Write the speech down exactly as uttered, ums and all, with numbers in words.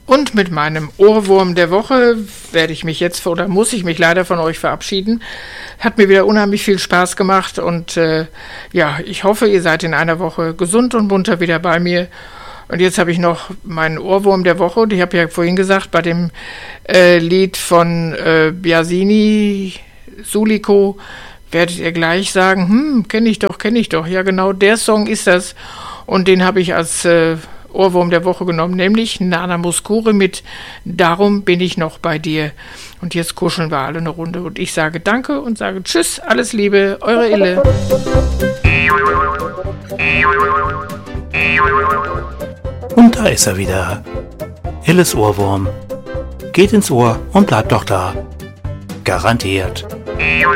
Und mit meinem Ohrwurm der Woche werde ich mich jetzt oder muss ich mich leider von euch verabschieden. Hat mir wieder unheimlich viel Spaß gemacht und äh, ja, ich hoffe, ihr seid in einer Woche gesund und munter wieder bei mir. Und jetzt habe ich noch meinen Ohrwurm der Woche und ich habe ja vorhin gesagt, bei dem äh, Lied von äh, Biasini, Suliko, werdet ihr gleich sagen, hm, kenne ich doch, kenne ich doch. Ja, genau, der Song ist das und den habe ich als äh, Ohrwurm der Woche genommen, nämlich Nana Mouskouri mit Darum bin ich noch bei dir. Und jetzt kuscheln wir alle eine Runde und ich sage Danke und sage Tschüss, alles Liebe, eure Ille. Und da ist er wieder. Illes Ohrwurm. Geht ins Ohr und bleibt doch da. Garantiert.